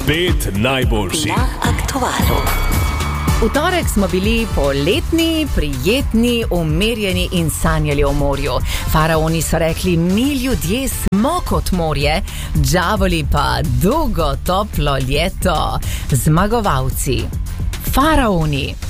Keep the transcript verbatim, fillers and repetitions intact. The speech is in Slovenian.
Pet najboljših na Aktualu. V torek smo bili poletni, prijetni, umirjeni in sanjali o morju. Faraoni so rekli, mi ljudje smo kot morje, džavoli pa dolgo toplo leto. Zmagovalci. Faraoni.